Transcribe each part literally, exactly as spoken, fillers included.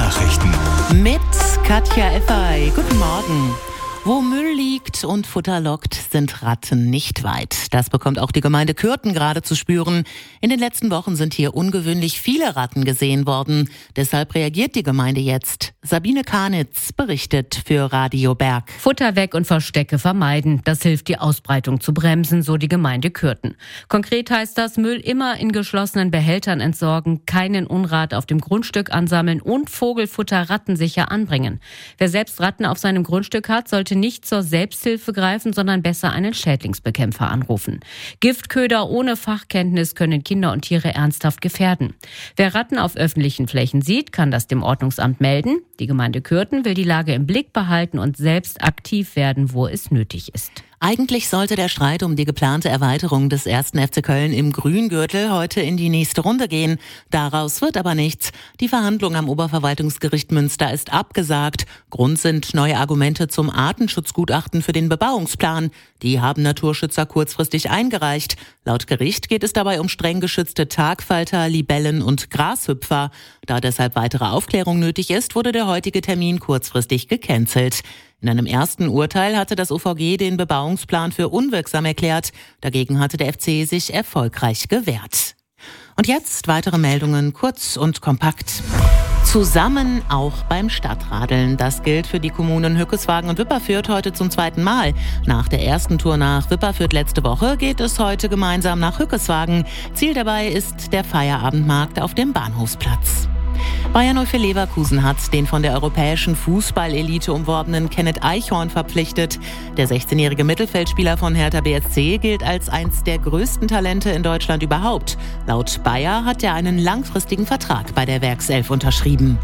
Nachrichten. Mit Katja Effay. Guten Morgen. Wo Müll liegt und Futter lockt, sind Ratten nicht weit. Das bekommt auch die Gemeinde Kürten gerade zu spüren. In den letzten Wochen sind hier ungewöhnlich viele Ratten gesehen worden. Deshalb reagiert die Gemeinde jetzt. Sabine Karnitz berichtet für Radio Berg. Futter weg und Verstecke vermeiden. Das hilft, die Ausbreitung zu bremsen, so die Gemeinde Kürten. Konkret heißt das, Müll immer in geschlossenen Behältern entsorgen, keinen Unrat auf dem Grundstück ansammeln und Vogelfutter rattensicher anbringen. Wer selbst Ratten auf seinem Grundstück hat, sollte nicht zur Selbsthilfe greifen, sondern besser einen Schädlingsbekämpfer anrufen. Giftköder ohne Fachkenntnis können Kinder und Tiere ernsthaft gefährden. Wer Ratten auf öffentlichen Flächen sieht, kann das dem Ordnungsamt melden. Die Gemeinde Kürten will die Lage im Blick behalten und selbst aktiv werden, wo es nötig ist. Eigentlich sollte der Streit um die geplante Erweiterung des ersten F C Köln im Grüngürtel heute in die nächste Runde gehen. Daraus wird aber nichts. Die Verhandlung am Oberverwaltungsgericht Münster ist abgesagt. Grund sind neue Argumente zum Artenschutzgutachten für den Bebauungsplan. Die haben Naturschützer kurzfristig eingereicht. Laut Gericht geht es dabei um streng geschützte Tagfalter, Libellen und Grashüpfer. Da deshalb weitere Aufklärung nötig ist, wurde der heutige Termin kurzfristig gecancelt. In einem ersten Urteil hatte das O V G den Bebauungsplan für unwirksam erklärt. Dagegen hatte der F C sich erfolgreich gewehrt. Und jetzt weitere Meldungen, kurz und kompakt. Zusammen auch beim Stadtradeln. Das gilt für die Kommunen Hückeswagen und Wipperfürth heute zum zweiten Mal. Nach der ersten Tour nach Wipperfürth letzte Woche geht es heute gemeinsam nach Hückeswagen. Ziel dabei ist der Feierabendmarkt auf dem Bahnhofsplatz. Bayern null vier Leverkusen hat den von der europäischen Fußballelite umworbenen Kenneth Eichhorn verpflichtet. Der sechzehnjährige Mittelfeldspieler von Hertha B S C gilt als eins der größten Talente in Deutschland überhaupt. Laut Bayer hat er einen langfristigen Vertrag bei der Werkself unterschrieben.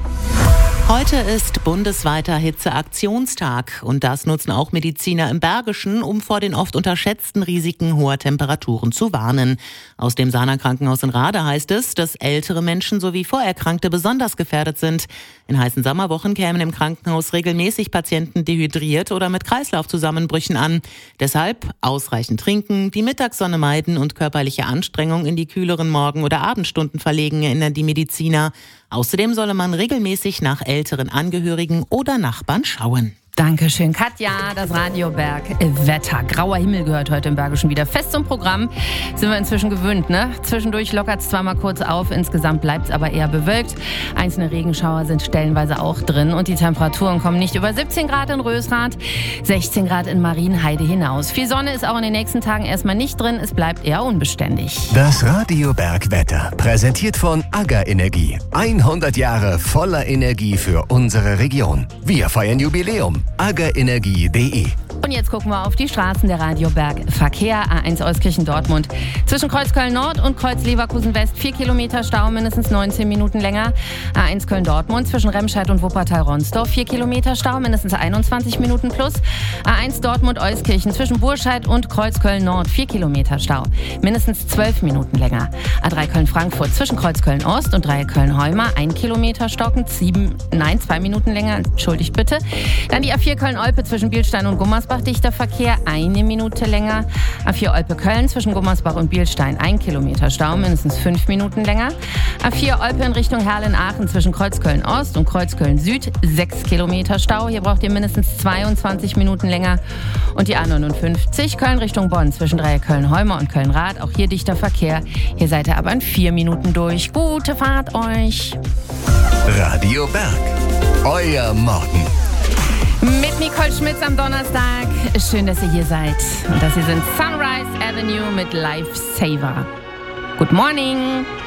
Heute ist bundesweiter Hitzeaktionstag und das nutzen auch Mediziner im Bergischen, um vor den oft unterschätzten Risiken hoher Temperaturen zu warnen. Aus dem Sana Krankenhaus in Rade heißt es, dass ältere Menschen sowie Vorerkrankte besonders gefährdet sind. In heißen Sommerwochen kämen im Krankenhaus regelmäßig Patienten dehydriert oder mit Kreislaufzusammenbrüchen an. Deshalb ausreichend trinken, die Mittagssonne meiden und körperliche Anstrengung in die kühleren Morgen- oder Abendstunden verlegen, erinnern die Mediziner. Außerdem solle man regelmäßig nach älteren Angehörigen oder Nachbarn schauen. Dankeschön, Katja. Das Radio Berg Wetter. Grauer Himmel gehört heute im Bergischen wieder fest zum Programm. Sind wir inzwischen gewöhnt, ne? Zwischendurch lockert es zwar mal kurz auf, insgesamt bleibt es aber eher bewölkt. Einzelne Regenschauer sind stellenweise auch drin und die Temperaturen kommen nicht über siebzehn Grad in Rösrath, sechzehn Grad in Marienheide hinaus. Viel Sonne ist auch in den nächsten Tagen erstmal nicht drin, es bleibt eher unbeständig. Das Radio Berg Wetter, präsentiert von AGA Energie. hundert Jahre voller Energie für unsere Region. Wir feiern Jubiläum. aga energie punkt de. Und jetzt gucken wir auf die Straßen der Radio Berg Verkehr. A eins Euskirchen-Dortmund. Zwischen Kreuz Köln-Nord und Kreuz Leverkusen-West vier Kilometer Stau, mindestens neunzehn Minuten länger. A eins Köln-Dortmund zwischen Remscheid und Wuppertal-Ronsdorf vier Kilometer Stau, mindestens einundzwanzig Minuten plus. A eins Dortmund-Euskirchen zwischen Burscheid und Kreuz Köln-Nord vier Kilometer Stau, mindestens zwölf Minuten länger. A drei Köln-Frankfurt zwischen Kreuz Köln-Ost und Dreieck Köln-Heuma ein Kilometer stockend, sieben, nein, zwei Minuten länger, entschuldigt bitte. Dann die A vier Köln-Olpe zwischen Bielstein und Gummersbach, dichter Verkehr, eine Minute länger. A vier Olpe-Köln zwischen Gummersbach und Bielstein, ein Kilometer Stau, mindestens fünf Minuten länger. A vier Olpe in Richtung Herlen-Aachen zwischen Kreuzköln-Ost und Kreuzköln-Süd, sechs Kilometer Stau. Hier braucht ihr mindestens zweiundzwanzig Minuten länger. Und die A neunundfünfzig Köln Richtung Bonn zwischen Dreieck Köln-Heuma und Köln-Rath, auch hier dichter Verkehr. Hier seid ihr aber in vier Minuten durch. Gute Fahrt euch! Radio Berg, euer Morgen. Mit Nicole Schmitz am Donnerstag. Schön, dass ihr hier seid. Und das hier sind Sunrise Avenue mit Lifesaver. Good morning.